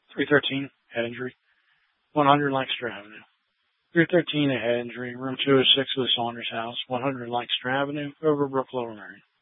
313, head injury. 100 Lancaster Avenue. 313, a head injury, room 206 of the Saunders House, 100 Lancaster Avenue, Overbrook, Lower Merion.